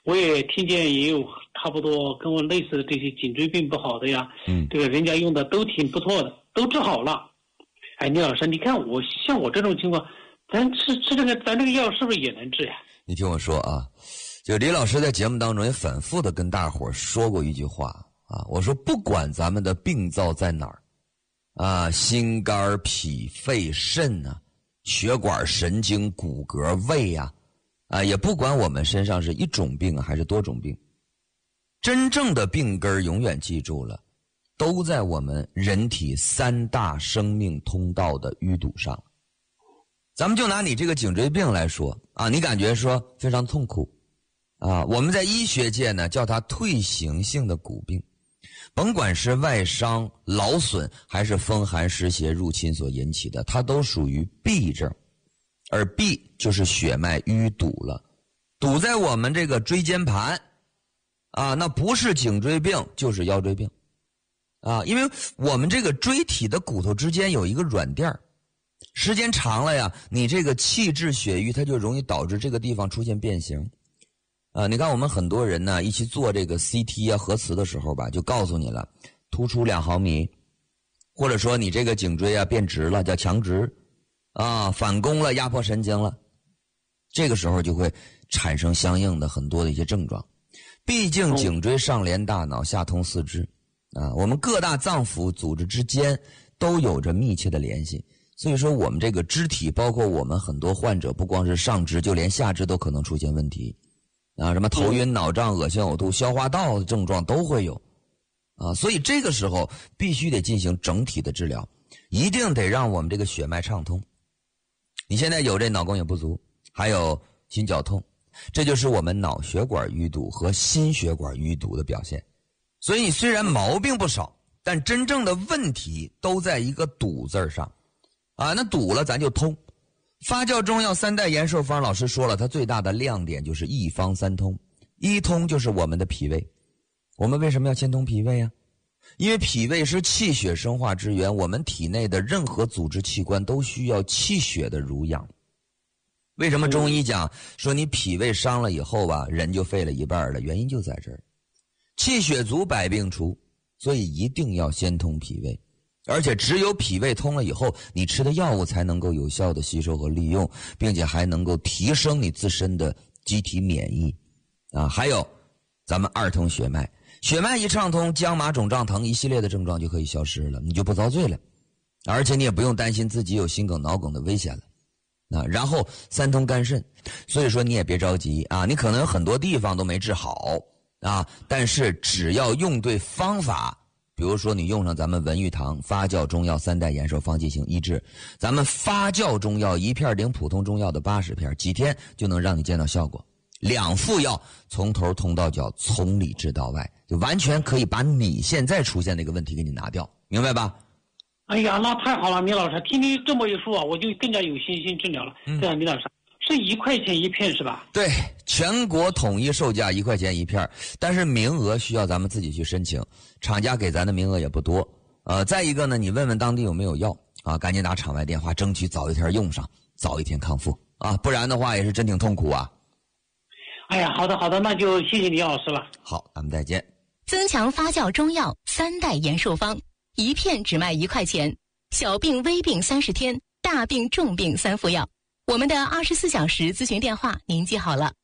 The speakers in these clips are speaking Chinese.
我也听见也有差不多跟我类似的这些颈椎病不好的呀，这个人家用的都挺不错的，都治好了。哎，李老师，你看像我这种情况，咱这个药是不是也能治呀？ 你听我说啊，就李老师在节目当中也反复的跟大伙说过一句话啊，我说不管咱们的病灶在哪儿啊，心肝脾肺肾啊，血管神经骨骼胃啊，也不管我们身上是一种病还是多种病，真正的病根永远记住了，都在我们人体3大生命通道的淤堵上。咱们就拿你这个颈椎病来说啊，你感觉说非常痛苦啊，我们在医学界呢叫它退行性的骨病，甭管是外伤、劳损还是风寒湿邪入侵所引起的，它都属于痹症。而痹就是血脉淤堵了，堵在我们这个椎间盘啊，那不是颈椎病就是腰椎病啊，因为我们这个椎体的骨头之间有一个软垫，时间长了呀，你这个气滞血瘀它就容易导致这个地方出现变形啊。你看我们很多人呢一起做这个 CT 啊核磁的时候吧，就告诉你了，突出2毫米，或者说你这个颈椎啊变直了，叫强直啊，反弓了，压迫神经了，这个时候就会产生相应的很多的一些症状。毕竟颈椎上连大脑，下通四肢啊，我们各大脏腑组织之间都有着密切的联系，所以说我们这个肢体，包括我们很多患者，不光是上肢，就连下肢都可能出现问题啊，什么头晕脑胀、恶心呕吐、消化道的症状都会有啊，所以这个时候必须得进行整体的治疗，一定得让我们这个血脉畅通。你现在有这脑供血不足，还有心绞痛，这就是我们脑血管淤堵和心血管淤堵的表现。所以你虽然毛病不少，但真正的问题都在一个堵字上啊，那堵了咱就通。发酵中药3代延寿方老师说了，它最大的亮点就是一方3通。一通就是我们的脾胃，我们为什么要先通脾胃啊？因为脾胃是气血生化之源，我们体内的任何组织器官都需要气血的濡养。为什么中医讲说你脾胃伤了以后吧，人就废了一半了？原因就在这儿，气血足百病除，所以一定要先通脾胃。而且只有脾胃通了以后，你吃的药物才能够有效的吸收和利用，并且还能够提升你自身的机体免疫啊。还有咱们2通血脉，血脉一畅通，僵麻肿胀疼一系列的症状就可以消失了，你就不遭罪了，而且你也不用担心自己有心梗脑梗的危险了啊。然后3通肝肾，所以说你也别着急啊，你可能有很多地方都没治好啊，但是只要用对方法，比如说你用上咱们文玉堂发酵中药3代延寿方进行医治，咱们发酵中药1片顶普通中药的80片，几天就能让你见到效果。2副药从头通到脚，从里治到外，就完全可以把你现在出现的一个问题给你拿掉，明白吧？ 哎呀，那太好了，米老师，听你这么一说啊，我就更加有信心治疗了。对啊，米老师，是1块钱1片是吧？ 对，全国统一售价1块钱1片，但是名额需要咱们自己去申请，厂家给咱的名额也不多。再一个呢，你问问当地有没有药啊，赶紧打厂外电话，争取早一天用上，早一天康复啊，不然的话也是真挺痛苦啊。 哎呀，好的，那就谢谢李老师了。 好，咱们再见。 增强发酵中药3代延寿方，1片只卖1块钱，小病微病30天，大病重病3副药。我们的24小时咨询电话您记好了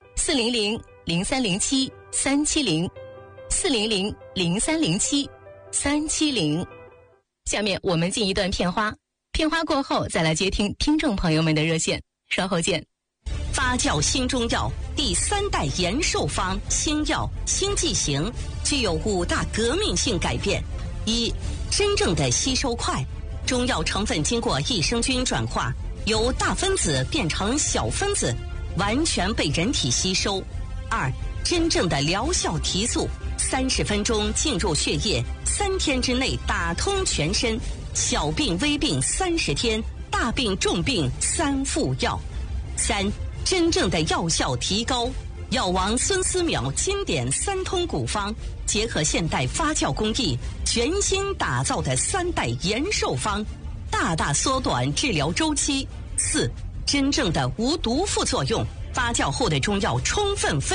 ，400-0307-370，400-0307-370。下面我们进一段片花，片花过后再来接听听众朋友们的热线，稍后见。 发酵新中药第3代延寿方新药新剂型具有5大革命性改变。1. 真正的吸收快，中药成分经过益生菌转化，由大分子变成小分子，完全被人体吸收。2. 真正的疗效提速，30分钟进入血液，3天之内打通全身，小病微病30天，大病重病3副药。3. 真正的药效提高，药王孙思邈经典3通古方，结合现代发酵工艺，全新打造的3代延寿方，大大缩短治疗周期。4. 真正的无毒副作用，发酵后的中药充分分